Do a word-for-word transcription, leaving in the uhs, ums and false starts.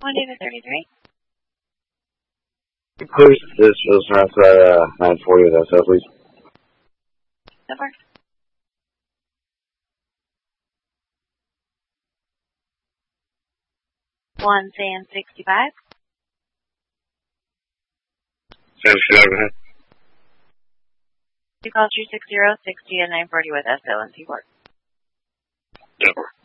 twenty to thirty-three. Please, this was transfer uh, nine forty with S O, please. Over. One San sixty-five. San sixty-five, go ahead. You call two six zero, sixty and nine forty with S O and Seaport. Over.